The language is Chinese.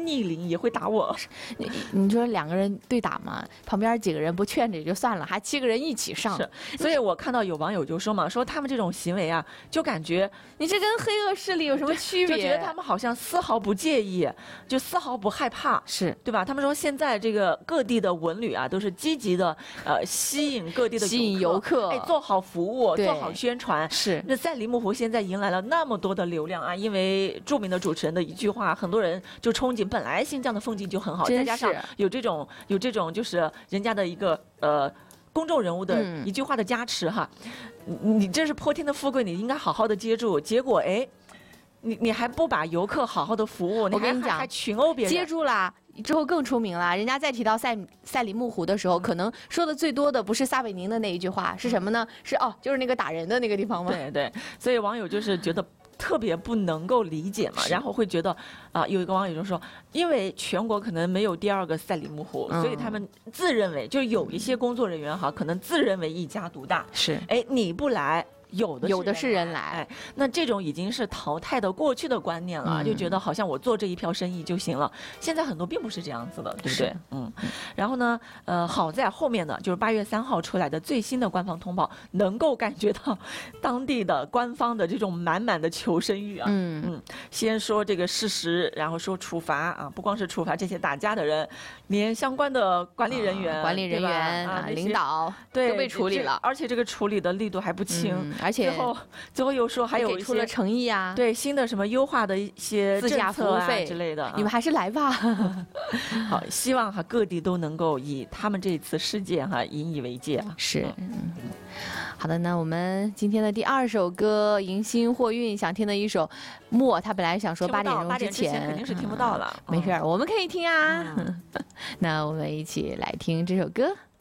逆鳞，也会打我。 你说2个人对打嘛，旁边几个人不劝着也就算了，还7个人一起上。 是，所以我看到有网友就说嘛，说他们这种行为啊，就感觉你这跟黑恶势力有什么区别？ 就觉得他们好像丝毫不介意，就丝毫不害怕， 是对吧？他们说现在这个各地的文旅啊，都是积极的吸引各地的游客， 哎，做好服务，做好宣传。 是。 那赛里木湖现在迎来了那么多的流量啊，因为著名的主持人的一句话，很多人就憧憬，本来新疆的风景就很好，再加上有这种就是人家的一个公众人物的一句话的加持哈，你这是泼天的富贵，你应该好好的接住。结果哎，你还不把游客好好的服务， 我跟你讲， 还群殴别人， 接住啦。之后更出名了，人家再提到赛里木湖的时候，可能说的最多的不是撒贝宁的那一句话，是什么呢？是就是那个打人的那个地方吗？ 对对，所以网友就是觉得特别不能够理解嘛，然后会觉得有一个网友就说，因为全国可能没有第2个赛里木湖，所以他们自认为，就有一些工作人员哈，可能自认为一家独大， 是， 哎，你不来。有的是人来， 哎， 那这种已经是淘汰的过去的观念了，就觉得好像我做这一票生意就行了。现在很多并不是这样子的，对不对？然后呢，好在后面呢，就是8月3号出来的最新的官方通报，能够感觉到当地的官方的这种满满的求生欲啊。先说这个事实，然后说处罚啊，不光是处罚这些打架的人，连相关的管理人员、 领导都被处理了， 而且这个处理的力度还不轻。 而且最后又说还有一些出了诚意啊， 对新的什么优化的一些自驾服务费之类的， 你们还是来吧。 好，希望各地都能够以他们这次事件引以为戒啊。 是，好的，那我们今天的第2首歌迎新货运想听的一首默，他本来想说8点钟之前肯定是听不到了， 没事，我们可以听啊。那我们一起来听这首歌。